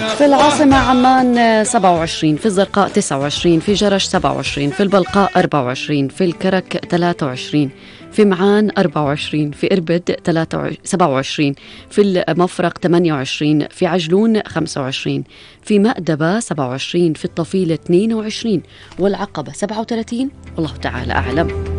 في العاصمة عمان 27، في الزرقاء 29، في جرش 27، في البلقاء 24، في الكرك 23، في معان 24، في إربد 27، في المفرق 28، في عجلون 25، في مأدبة 27، في الطفيل 22، والعقبة 37. والله تعالى أعلم.